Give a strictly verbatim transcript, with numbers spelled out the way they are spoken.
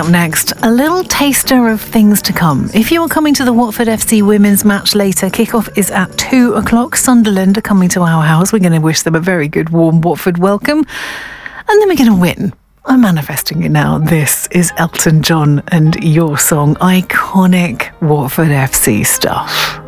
up next, a little taster of things to come. If you are coming to the Watford F C women's match later, kickoff is at two o'clock. Sunderland are coming to our house. We're going to wish them a very good, warm Watford welcome. And then we're going to win. I'm manifesting it now. This is Elton John and your song, iconic Watford F C stuff.